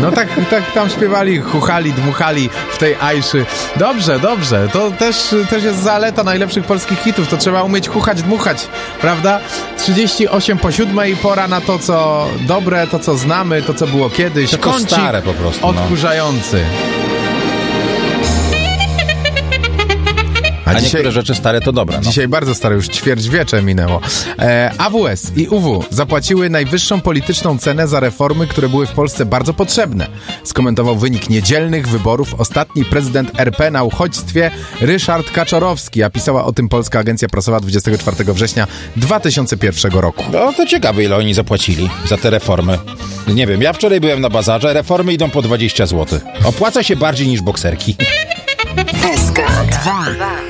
No tak tam śpiewali, chuchali, dmuchali w tej Aiszy. Dobrze. To też jest zaleta najlepszych polskich hitów. To trzeba umieć chuchać, dmuchać, prawda? 38 po 7, pora na to, co dobre, to, co znamy, to, co było kiedyś. To Kącik stare po prostu, odkurzający. A niektóre rzeczy stare to dobre. Dzisiaj bardzo stare, już ćwierćwiecze minęło. AWS i UW zapłaciły najwyższą polityczną cenę za reformy, które były w Polsce bardzo potrzebne. Skomentował wynik niedzielnych wyborów ostatni prezydent RP na uchodźstwie Ryszard Kaczorowski, a pisała o tym Polska Agencja Prasowa 24 września 2001 roku. No to ciekawe, ile oni zapłacili za te reformy. Nie wiem, ja wczoraj byłem na bazarze, reformy idą po 20 zł. Opłaca się bardziej niż bokserki. SK2